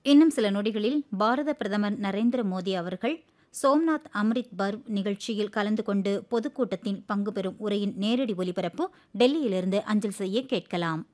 இன்னும் சில நொடிகளில் பாரத பிரதமர் நரேந்திர மோடி அவர்கள் சோம்நாத் அம்ரித் பர்வ் நிகழ்ச்சியில் கலந்து கொண்டு பொதுக்கூட்டத்தில் பங்கு பெறும் உரையின் நேரடி ஒலிபரப்பு டெல்லியிலிருந்து அஞ்சல் செய்ய கேட்கலாம்.